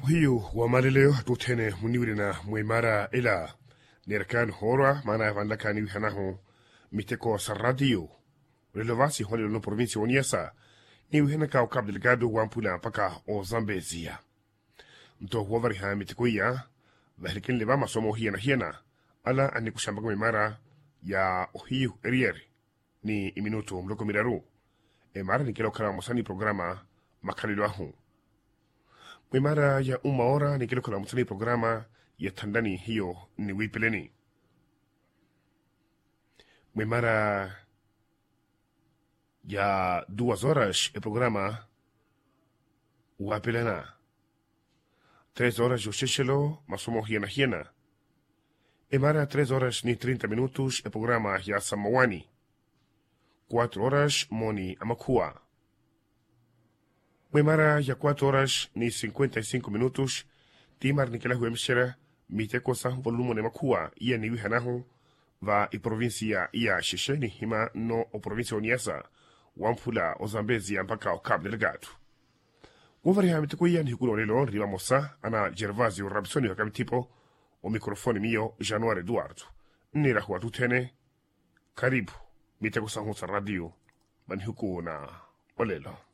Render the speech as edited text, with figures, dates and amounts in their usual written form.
Hiyo wa maleleo tutene muniwirina mwimara ila nerkan hora mana vandakani wihanaho miteko sarradio relevasi holi no provinsi oniesa ni wihana ka Cabo Delgado wampula paka o Zambezia mto huwavari ha miteko ya vahilikin leba masomo hiena ala anikushamba mwimara ya ohiyu erieri ni iminuto mloko miraru mara nikelo kala mosani programa makalilo ahu mwimara ya hora nikelo kala mosani programa ya tandani hiyo ni wipeleni mwimara ya 2 horas programa wapelena 3 horas yosheshelo masomo hiena mara 3 horas ni 30 minutos programa ya samawani 4 horas moni amakua mwimara ya 4 horas ni 55 minutos timar nikela huemshera mitekosa volume makua iya ni wihanahu va i provincia ya shisheni hima no o provincia oniasa wampula o Zambezia mpaka o Cabo Delgado wavari hamitiko iya ni hikuno lelo riba mosa ana Gervasio Rabsoni wa kamitipo o mikrofoni mio Januari Eduardo nira huwa tutene karibu mitekosa hunsa radio manhuku na olelo